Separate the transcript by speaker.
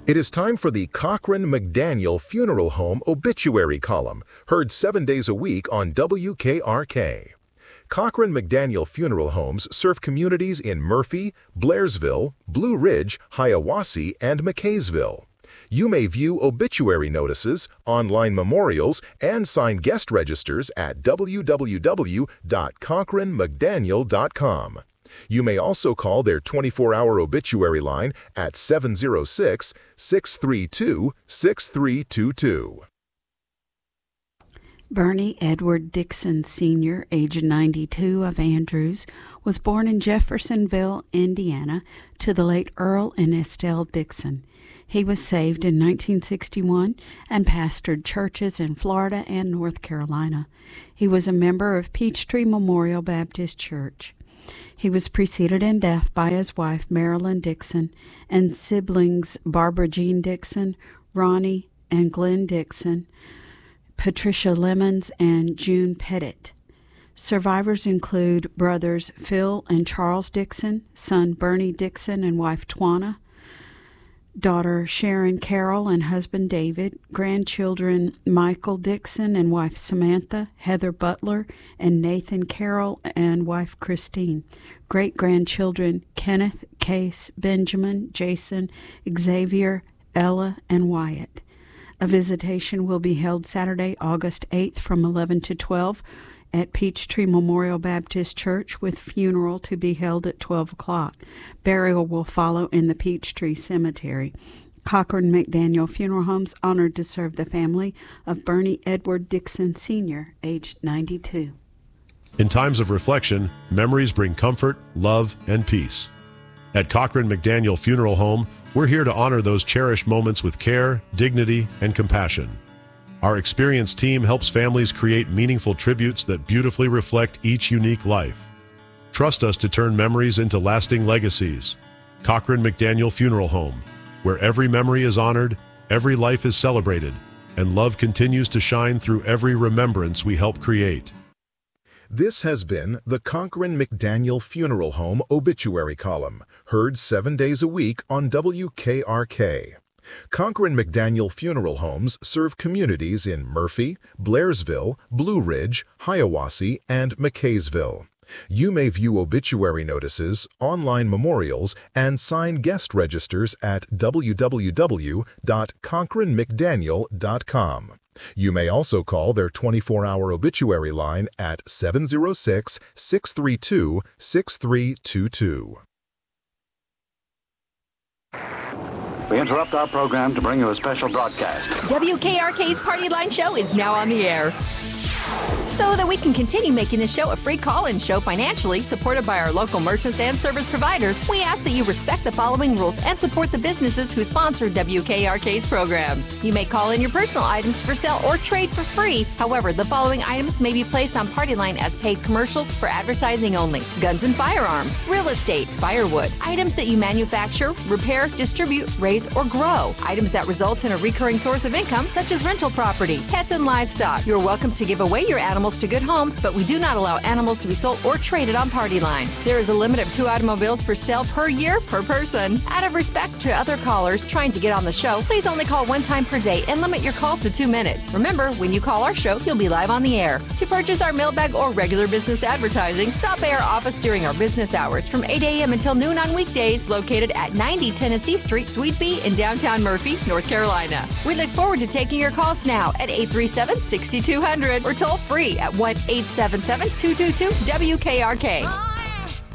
Speaker 1: It is time for the Cochran McDaniel Funeral Home Obituary Column, heard 7 days a week on WKRK. Cochran McDaniel Funeral Homes serve communities in Murphy, Blairsville, Blue Ridge, Hiawassee, and McKaysville. You may view obituary notices, online memorials, and sign guest registers at www.cochranmcdaniel.com. You may also call their 24-hour obituary line at 706-632-6322.
Speaker 2: Bernie Edward Dixon Sr., age 92, of Andrews, was born in Jeffersonville, Indiana, to the late Earl and Estelle Dixon. He was saved in 1961 and pastored churches in Florida and North Carolina. He was a member of Peachtree Memorial Baptist Church. He was preceded in death by his wife, Marilyn Dixon, and siblings Barbara Jean Dixon, Ronnie and Glenn Dixon, Patricia Lemons, and June Pettit. Survivors include brothers Phil and Charles Dixon, son Bernie Dixon and wife Twana, daughter Sharon Carroll and husband David, grandchildren Michael Dixon and wife Samantha, Heather Butler, and Nathan Carroll and wife Christine, great-grandchildren Kenneth, Case, Benjamin, Jason, Xavier, Ella, and Wyatt. A visitation will be held Saturday, August 8th from 11 to 12 at Peachtree Memorial Baptist Church, with funeral to be held at 12 o'clock. Burial will follow in the Peachtree Cemetery. Cochran McDaniel Funeral Homes honored to serve the family of Bernie Edward Dixon Sr., aged 92.
Speaker 3: In times of reflection, memories bring comfort, love, and peace. At Cochran McDaniel Funeral Home, we're here to honor those cherished moments with care, dignity, and compassion. Our experienced team helps families create meaningful tributes that beautifully reflect each unique life. Trust us to turn memories into lasting legacies. Cochran McDaniel Funeral Home, where every memory is honored, every life is celebrated, and love continues to shine through every remembrance we help create.
Speaker 1: This has been the Cochran McDaniel Funeral Home Obituary Column, heard 7 days a week on WKRK. Cochran McDaniel Funeral Homes serve communities in Murphy, Blairsville, Blue Ridge, Hiawassee, and McKaysville. You may view obituary notices, online memorials, and sign guest registers at www.cochranmcdaniel.com. You may also call their 24-hour obituary line at 706-632-6322.
Speaker 4: We interrupt our program to bring you a special broadcast.
Speaker 5: WKRK's Party Line Show is now on the air. So that we can continue making the show a free call-in show financially, supported by our local merchants and service providers, we ask that you respect the following rules and support the businesses who sponsor WKRK's programs. You may call in your personal items for sale or trade for free. However, the following items may be placed on Party Line as paid commercials for advertising only: guns and firearms, real estate, firewood, items that you manufacture, repair, distribute, raise, or grow, items that result in a recurring source of income, such as rental property, pets, and livestock. You're welcome to give away your animals to good homes, but we do not allow animals to be sold or traded on Party Line. There is a limit of 2 automobiles for sale per year per person. Out of respect to other callers trying to get on the show, please only call 1 time per day and limit your call to 2 minutes. Remember, when you call our show, you'll be live on the air. To purchase our mailbag or regular business advertising, stop by our office during our business hours from 8 a.m. until noon on weekdays, located at 90 Tennessee Street, Suite B in downtown Murphy, North Carolina. We look forward to taking your calls now at 837-6200 or toll free at 1-877-222-WKRK.